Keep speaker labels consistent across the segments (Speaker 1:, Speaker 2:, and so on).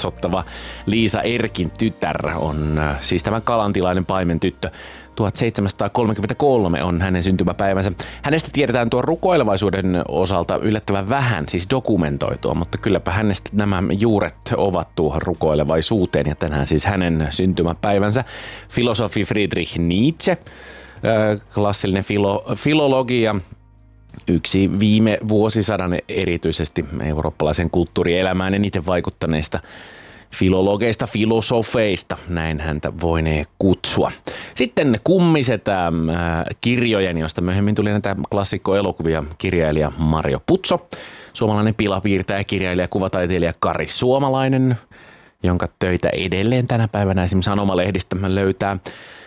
Speaker 1: katsottava Liisa Erkin tytär on siis tämä kalantilainen paimen tyttö. 1733 on hänen syntymäpäivänsä. Hänestä tiedetään tuon rukoilevaisuuden osalta yllättävän vähän, siis dokumentoitua, mutta kylläpä hänestä nämä juuret ovat tuohon rukoilevaisuuteen ja tänään siis hänen syntymäpäivänsä. Filosofi Friedrich Nietzsche, klassillinen filologia, yksi viime vuosisadan erityisesti eurooppalaisen kulttuurielämään eniten vaikuttaneista filologeista, filosofeista, näin häntä voinee kutsua. Sitten kummisetä kirjojen, josta myöhemmin tuli näitä klassikkoelokuvia, kirjailija Mario Puzo, suomalainen pilapiirtäjä, kirjailija, kuvataiteilija Kari Suomalainen, jonka töitä edelleen tänä päivänä esimerkiksi Sanomalehdistä löytää.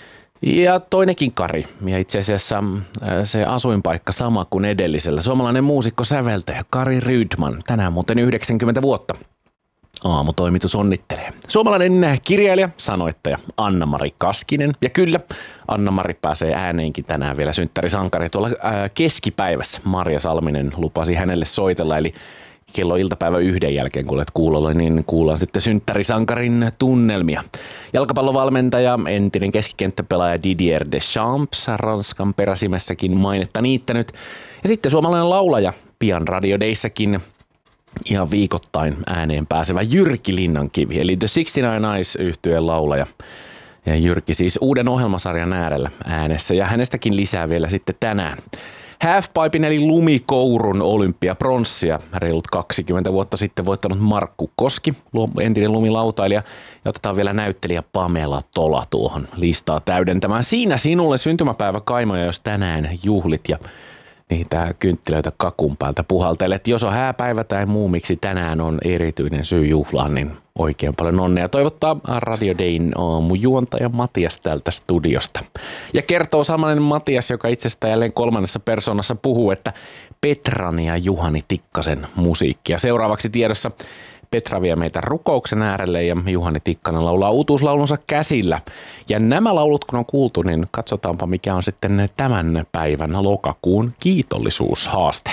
Speaker 1: Ja toinenkin Kari, ja itse asiassa se asuinpaikka sama kuin edellisellä, suomalainen muusikko, säveltäjä Kari Rydman, tänään muuten 90 vuotta. Aamutoimitus onnittelee. Suomalainen kirjailija, sanoittaja Anna-Mari Kaskinen. Ja kyllä, Anna-Mari pääsee ääneenkin tänään vielä synttärisankari. Tuolla keskipäivässä Marja Salminen lupasi hänelle soitella, eli kello iltapäivä 1 jälkeen, kun olet kuulolla, niin kuullaan sitten synttärisankarin tunnelmia. Jalkapallovalmentaja, entinen keskikenttäpelaaja Didier Deschamps, Ranskan peräsimessäkin mainetta niittänyt. Ja sitten suomalainen laulaja, pian Radio Dayssäkin ihan viikoittain ääneen pääsevä Jyrki Linnankivi, eli The 69 Eyes-yhtyeen laulaja. Ja Jyrki siis uuden ohjelmasarjan äärellä äänessä, ja hänestäkin lisää vielä sitten tänään. Halfpipen eli lumikourun olympiapronssia reilut 20 vuotta sitten voittanut Markku Koski, entinen lumilautailija, ja otetaan vielä näyttelijä Pamela Tola tuohon listaa täydentämään. Siinä sinulle syntymäpäivä kaimoja, jos tänään juhlit ja niitä kynttilöitä kakun päältä puhaltelet. Jos on hääpäivä tai muu, miksi tänään on erityinen syy juhlaan, niin oikein paljon onnea. Toivottaa Radio Dayn aamujuontaja Matias täältä studiosta. Ja kertoo samainen Matias, joka itsestä jälleen kolmannessa persoonassa puhuu, että Petran ja Juhani Tikkasen musiikkia. Seuraavaksi tiedossa Petra vie meitä rukouksen äärelle ja Juhani Tikkanen laulaa uutuuslaulunsa Käsillä. Ja nämä laulut kun on kuultu, niin katsotaanpa mikä on sitten tämän päivän lokakuun kiitollisuushaaste.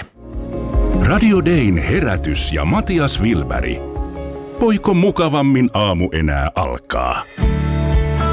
Speaker 2: Radio Dayn herätys ja Matias Wilberg. Voiko mukavammin aamu enää alkaa?